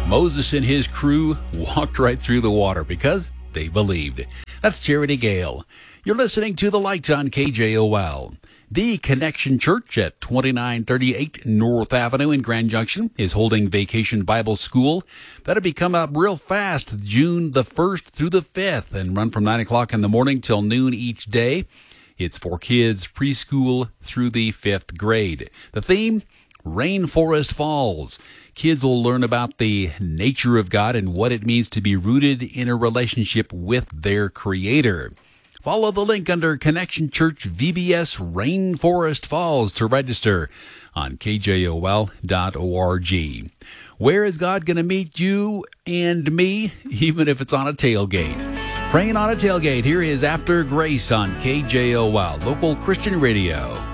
Moses and his crew walked right through the water because they believed. That's Charity Gale. You're listening to The Light on KJOL. The Connection Church at 2938 North Avenue in Grand Junction is holding Vacation Bible School. That'll be coming up real fast, June the 1st through the 5th, and run from 9 o'clock in the morning till noon each day. It's for kids preschool through the 5th grade. The theme, Rainforest Falls. Kids will learn about the nature of God and what it means to be rooted in a relationship with their Creator. Follow the link under Connection Church VBS Rainforest Falls to register on KJOL.org. Where is God going to meet you and me, even if it's on a tailgate? Praying on a tailgate, here is After Grace on KJOL, local Christian radio.